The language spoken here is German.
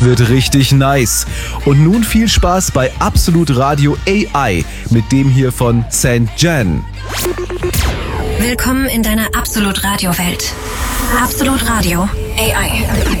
wird richtig nice. Und nun viel Spaß bei Absolut Radio AI mit dem hier von St. Jan. Willkommen in deiner Absolut Radio Welt. Absolut Radio AI.